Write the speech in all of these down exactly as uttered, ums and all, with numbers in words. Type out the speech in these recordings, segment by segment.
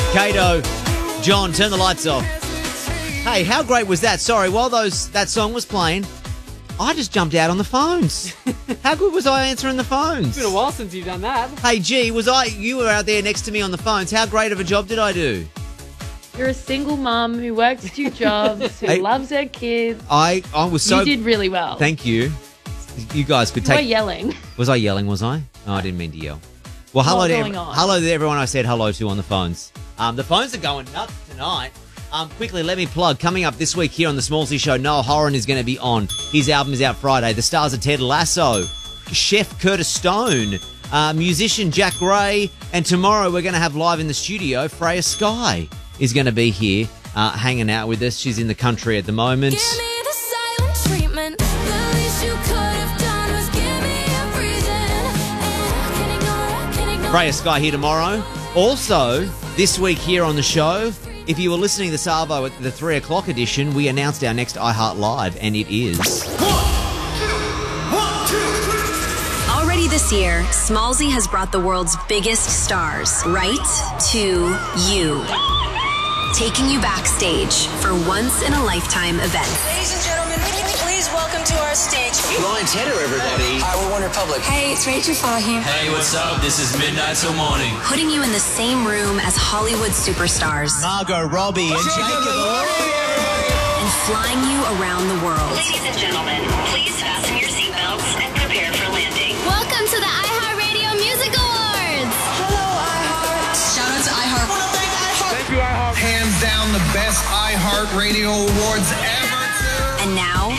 Kato, John, turn the lights off. Hey, how great was that? Sorry, while those that song was playing, I just jumped out on the phones. How good was I answering the phones? It's been a while since you've done that. Hey, G, was I? You were out there next to me on the phones. How great of a job did I do? You're a single mum who works two jobs, who Hey. loves her kids. I, I was so. You did really well. Thank you. You guys could You were take. yelling. Was I yelling? Was I? Oh, I didn't mean to yell. Well, hello What's to going every- on? hello to everyone I said hello to on the phones. Um, the phones are going nuts tonight. Um, quickly, let me plug. Coming up this week here on the Smallsy Show, Noel Horan is going to be on. His album is out Friday. The stars are Ted Lasso, Chef Curtis Stone, uh, musician Jack Gray, and tomorrow we're going to have live in the studio, Freya Sky is going to be here uh, hanging out with us. She's in the country at the moment. Give me the silent treatment. The least you could have done was give me a reason. And I can ignore, I can ignore. Freya Sky here tomorrow. Also, this week here on the show, if you were listening to Salvo at the three o'clock edition, we announced our next iHeart Live, and it is... Already this year, Smallsy has brought the world's biggest stars right to you. Taking you backstage for once-in-a-lifetime events. Ladies and gentlemen, please welcome to our stage. Ryan Tedder, everybody. Hi, we're One Republic. Hey, it's Rachel Fahim. Hey, what's up? This is Midnight Till Morning. Putting you in the same room as Hollywood superstars. Margot Robbie and Jacob And flying you around the world. Ladies and gentlemen, please fasten your seatbelts and prepare for landing. Welcome to the iHeartRadio Music Awards. Hello, iHeart. Shout out to iHeart. I want to thank iHeart. Thank you, iHeart. Hands down the best iHeartRadio awards ever. And now,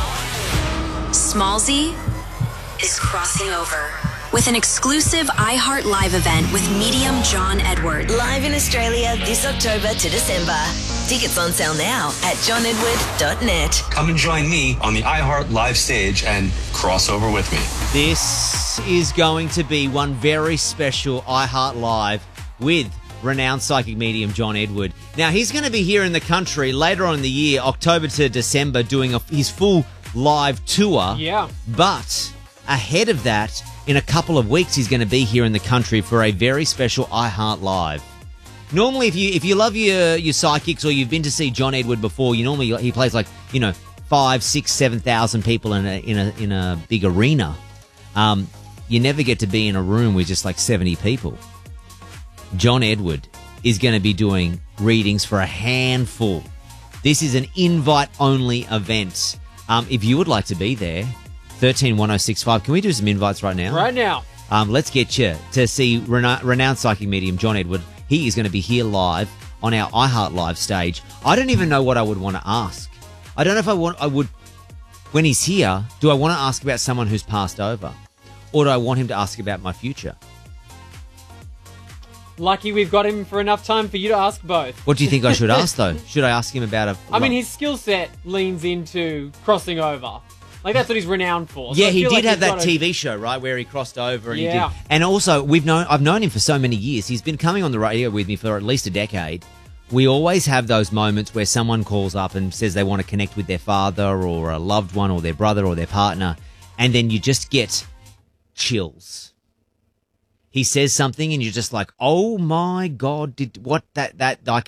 Smallsy is crossing over with an exclusive iHeart Live event with medium John Edward. Live in Australia this October to December. Tickets on sale now at john edward dot net. Come and join me on the iHeart Live stage and cross over with me. This is going to be one very special iHeart Live with renowned psychic medium John Edward. Now, he's going to be here in the country later on in the year, October to December, doing a, his full live tour. Yeah. But ahead of that, in a couple of weeks, he's going to be here in the country for a very special iHeart Live. Normally, if you if you love your your psychics or you've been to see John Edward before, you normally he plays like you know five, six, seven thousand people in a in a in a big arena. Um, you never get to be in a room with just like seventy people. John Edward is going to be doing readings for a handful. This is an invite-only event. Um, if you would like to be there, thirteen one oh six five. Can we do some invites right now? Right now. Um, let's get you to see rena- renowned psychic medium John Edward. He is going to be here live on our iHeart Live stage. I don't even know what I would want to ask. I don't know if I want. I would, when he's here, do I want to ask about someone who's passed over? Or do I want him to ask about my future? Lucky we've got him for enough time for you to ask both. What do you think I should ask, though? Should I ask him about a... I mean, his skill set leans into crossing over. Like, that's what he's renowned for. So Yeah, I he feel did like have he's that got a- T V show, right, where he crossed over and Yeah. he did. And also, we've known I've known him for so many years. He's been coming on the radio with me for at least a decade. We always have those moments where someone calls up and says they want to connect with their father or a loved one or their brother or their partner, and then you just get chills. He says something and you're just like, oh my God, did what that, that, I